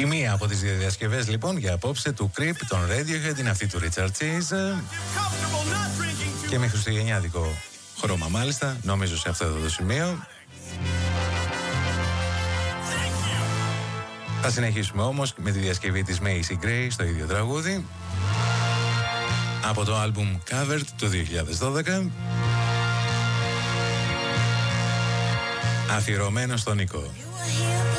Η μία από τις δύο διασκευές λοιπόν για απόψε του Creep, των Radiohead, είναι αυτή του Richard Cheese. Και με χριστουγεννιάτικο χρώμα μάλιστα, νομίζω σε αυτό το σημείο. Θα συνεχίσουμε όμως με τη διασκευή της Macy Gray στο ίδιο τραγούδι, από το άλμπουμ Covered του 2012, αφιερωμένο στον Νίκο.